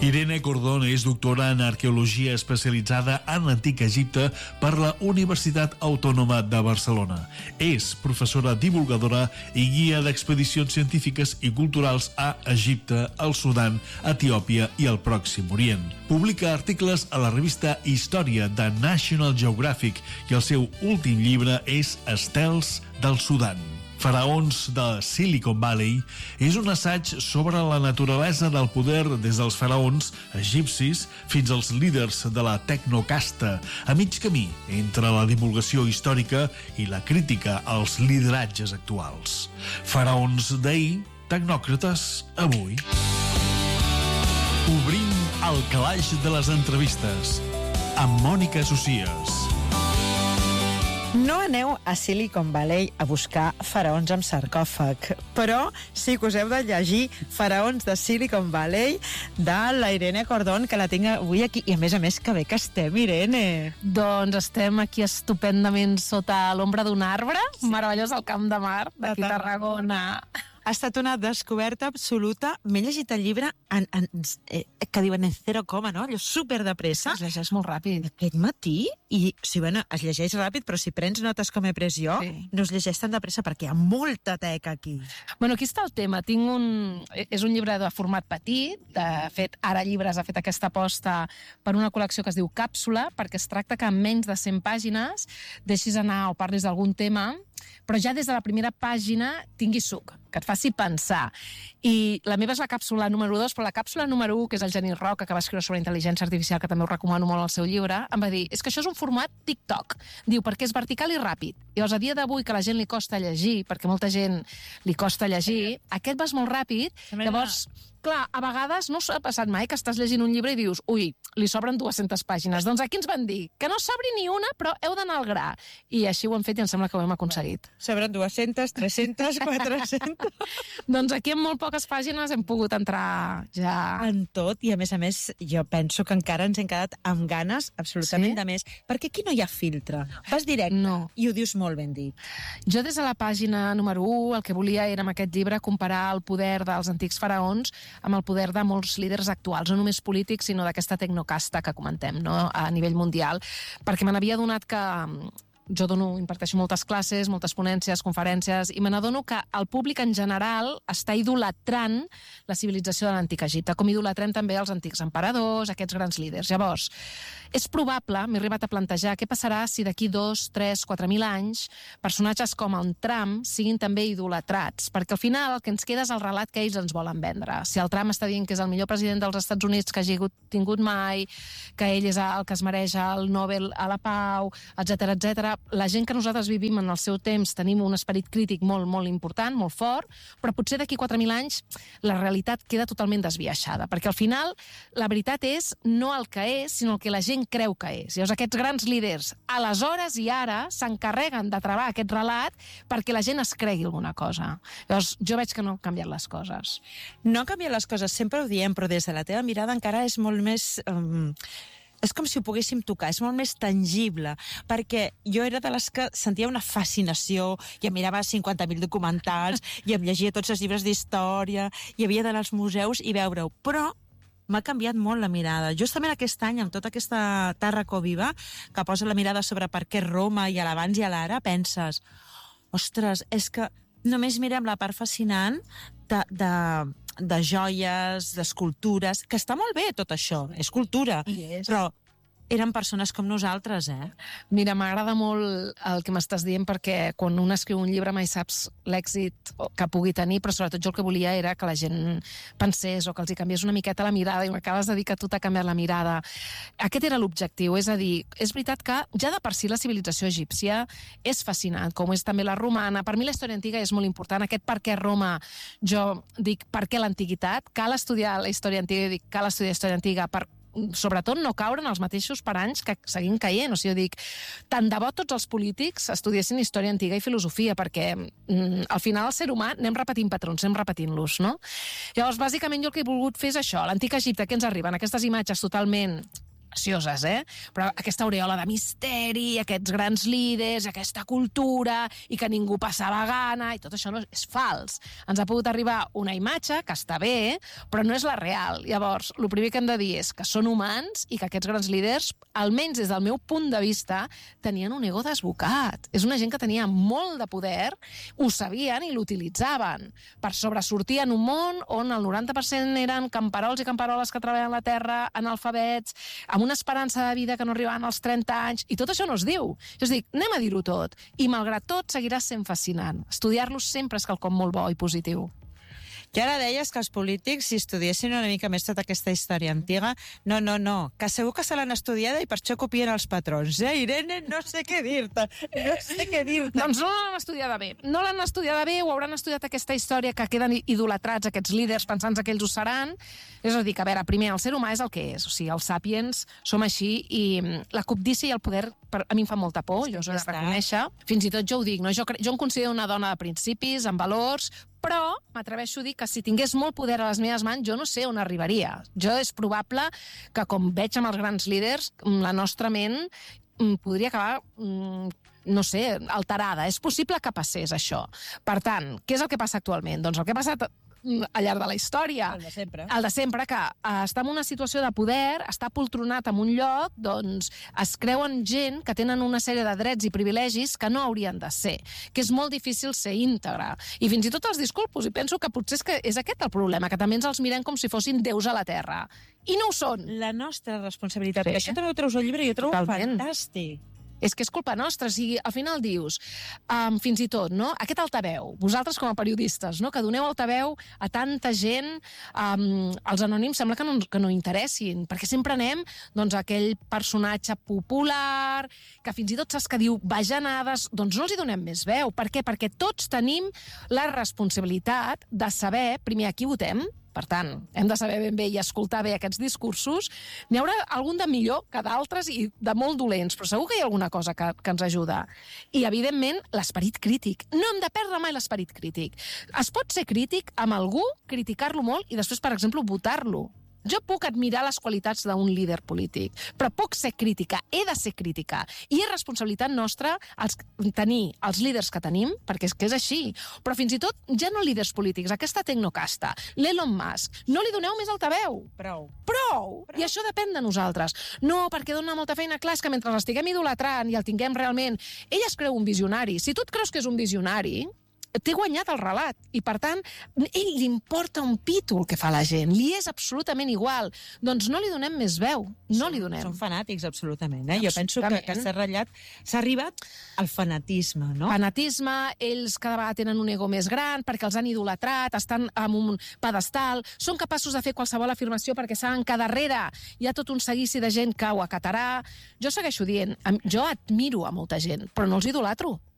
Irene Cordón és doctora en arqueologia especialitzada en l'Antic Egipte per la Universitat Autònoma de Barcelona. És professora divulgadora i guia d'expedicions científiques i culturals a Egipte, el Sudan, Etiòpia i el Pròxim Orient. Publica articles a la revista Història de National Geographic i el seu últim llibre és Estels del Sudan. Faraons de Silicon Valley és un assaig sobre la naturalesa del poder des dels faraons egipcis fins als líders de la tecnocasta, a mig camí entre la divulgació històrica i la crítica als lideratges actuals. Faraons d'ahir, tecnòcrates avui. Obrim el calaix de les entrevistes amb Mònica Socias. No aneu a Silicon Valley a buscar faraons amb sarcòfag, però sí que us heu de llegir Faraons de Silicon Valley de la Irene Cordón, que la tinc avui aquí. I a més, que bé que estem, Irene. Doncs estem aquí estupendament sota l'ombra d'un arbre, meravellós al Camp de Mar, d'aquí a Tarragona. Ha estat una descoberta absoluta. M'he llegit el llibre que diuen en 0, no? Allò super de pressa. Es llegeix molt ràpid. Aquest matí, i sí, bueno, es llegeix ràpid, però si prens notes com he pres jo, sí, no es llegeix tan de pressa perquè hi ha molta teca aquí. Bueno, aquí està el tema. És un llibre de format petit. De fet, Ara Llibres ha fet aquesta aposta per una col·lecció que es diu Càpsula, perquè es tracta que en menys de 100 pàgines deixis anar o parlis d'algun tema, però ja des de la primera pàgina tinguis suc, que et faci pensar. I la meva és la càpsula número 2, però la càpsula número 1, que és el Genís Roca, que va escriure sobre intel·ligència artificial, que també ho recomano molt al seu llibre, em va dir, és que això és un format TikTok. Diu, perquè és vertical i ràpid. I llavors, a dia d'avui, que a la gent li costa llegir, perquè molta gent li costa llegir, aquest vas molt ràpid, llavors... Clar, a vegades no s'ha passat mai que estàs llegint un llibre i dius, ui, li sobren 200 pàgines. Doncs aquí ens van dir que no s'obri ni una, però heu d'anar al gra. I així ho hem fet i em sembla que ho hem aconseguit. Sobren 200, 300, 400... Doncs aquí amb molt poques pàgines hem pogut entrar ja... En tot, i a més, jo penso que encara ens hem quedat amb ganes absolutament de més, perquè aquí no hi ha filtre. Vas directe i ho dius molt ben dit. Jo des de la pàgina número 1 el que volia era amb aquest llibre comparar el poder dels antics faraons amb el poder de molts líders actuals, no només polítics, sinó d'aquesta tecnocasta que comentem, no? A nivell mundial, perquè me n'havia adonat que jo imparteixo moltes classes, moltes ponències, conferències, i me n'adono que el públic en general està idolatrant la civilització de l'antic Egipte, com idolatrem també els antics emperadors, aquests grans líders. Llavors, és probable, m'he arribat a plantejar, què passarà si d'aquí 2, 3, 4.000 anys personatges com el Trump siguin també idolatrats, perquè al final el que ens queda és el relat que ells ens volen vendre. Si el Trump està dient que és el millor president dels Estats Units que hagi tingut mai, que ell és el que es mereix el Nobel a la Pau, etcètera, etcètera, la gent que nosaltres vivim en el seu temps tenim un esperit crític molt, molt important, molt fort, però potser d'aquí 4.000 anys la realitat queda totalment desviaixada, perquè al final la veritat és no el que és, sinó el que la gent creu que és. Llavors aquests grans líders, aleshores i ara, s'encarreguen de travar aquest relat perquè la gent es cregui alguna cosa. Llavors jo veig que no han canviat les coses. No han canviat les coses, sempre ho diem, però des de la teva mirada encara és molt més... és com si ho poguéssim tocar, és molt més tangible, perquè jo era de les que sentia una fascinació, i em mirava 50.000 documentals, i em llegia tots els llibres d'història, i havia d'anar als museus i veure-ho, però m'ha canviat molt la mirada. Justament aquest any, amb tota aquesta Tàrraco viva, que posa la mirada sobre per què Roma i a l'abans i a l'ara, penses, ostres, és que només mirem la part fascinant de joies, d'escultures, que està molt bé tot això, és cultura, però eren persones com nosaltres, Mira, m'agrada molt el que m'estàs dient, perquè quan un escriu un llibre mai saps l'èxit que pugui tenir, però sobretot jo el que volia era que la gent pensés o que els hi canviés una miqueta la mirada, i m'acabes de dir que tu t'ha canviat la mirada. Aquest era l'objectiu, és a dir, és veritat que ja de per si la civilització egípcia és fascinant, com és també la romana. Per mi la història antiga és molt important, aquest per què Roma, jo dic per què l'antiguitat, cal estudiar la història antiga, i dic cal estudiar història antiga per sobretot no caure en els mateixos paranys que seguim caient. O sigui, jo dic, tant de bo tots els polítics estudiessin història antiga i filosofia, perquè al final el ser humà anem repetint patrons, anem repetint-los, no? Llavors, bàsicament jo el que he volgut fer és això, l'antic Egipte, que ens arriben aquestes imatges totalment precioses, però aquesta aureola de misteri, aquests grans líders, aquesta cultura, i que ningú passava gana, i tot això no és fals. Ens ha pogut arribar una imatge que està bé, però no és la real. Llavors, el primer que hem de dir és que són humans i que aquests grans líders, almenys des del meu punt de vista, tenien un ego desbocat. És una gent que tenia molt de poder, ho sabien i l'utilitzaven per sobresortir en un món on el 90% eren camperols i camperoles que treballen la terra, analfabets, amb una esperança de vida que no arribaven als 30 anys, i tot això no es diu. Jo us dic, anem a dir-ho tot, i malgrat tot seguirà sent fascinant. Estudiar-los sempre és quelcom molt bo i positiu. I ara deies que els polítics, si estudiessin una mica més tota aquesta història antiga, no, que segur que se l'han estudiada i per això copien els patrons. Irene, no sé què dir-te. Doncs no l'han estudiada bé. No l'han estudiada bé, o hauran estudiat aquesta història que queden idolatrats aquests líders pensant que ells ho seran. És a dir, que a veure, primer, el ser humà és el que és. O sigui, els sàpiens som així i la cobdícia i el poder a mi em fa molta por, jo us ho he de reconèixer. Fins i tot jo ho dic, no? Jo em considero una dona de principis, amb valors, però m'atreveixo a dir que si tingués molt poder a les meves mans, jo no sé on arribaria. Jo és probable que, com veig amb els grans líders, la nostra ment podria acabar no sé, alterada. És possible que passés això. Per tant, què és el que passa actualment? Doncs el que ha passat al llarg de la història. El de sempre. El de sempre, que està en una situació de poder, està poltronat en un lloc, doncs es creuen gent que tenen una sèrie de drets i privilegis que no haurien de ser, que és molt difícil ser íntegre. I fins i tot els disculpos, i penso que potser és aquest el problema, que també ens els mirem com si fossin déus a la terra. I no ho són. La nostra responsabilitat. Sí. Això també ho treus al llibre i ho trobo Totalment. fantàstic. És que és culpa nostra, o sigui, al final dius, fins i tot, no? Aquest altaveu, vosaltres com a periodistes, no? Que doneu altaveu a tanta gent, els anònims sembla que no interessin, perquè sempre anem doncs, a aquell personatge popular, que fins i tot saps que diu bajanades, doncs no els hi donem més veu. Per què? Perquè tots tenim la responsabilitat de saber, primer, a qui votem. Per tant, hem de saber ben bé i escoltar bé aquests discursos. N'hi haurà algun de millor que d'altres i de molt dolents, però segur que hi ha alguna cosa que ens ajuda. I, evidentment, l'esperit crític. No hem de perdre mai l'esperit crític. Es pot ser crític amb algú, criticar-lo molt i després, per exemple, votar-lo. Jo puc admirar les qualitats d'un líder polític, però puc ser crítica, he de ser crítica. I és responsabilitat nostra tenir els líders que tenim, perquè és que és així. Però fins i tot, ja no líders polítics, aquesta tecnocasta, l'Elon Musk, no li doneu més altaveu. Prou! I això depèn de nosaltres. No, perquè dona molta feina. Clar, és que mentre l'estiguem idolatrant i el tinguem realment... Ell es creu un visionari. Si tu et creus que és un visionari, té guanyat el relat, i per tant ell li importa un pito el que fa la gent, li és absolutament igual, doncs no li donem més veu, no li donem. Són fanàtics, absolutament. Jo penso que s'ha arribat al fanatisme, no? Fanatisme, ells cada vegada tenen un ego més gran perquè els han idolatrat, estan en un pedestal, són capaços de fer qualsevol afirmació perquè saben que darrere hi ha tot un seguici de gent que ho acatarà. Jo segueixo dient, jo admiro a molta gent, però no els idolatro.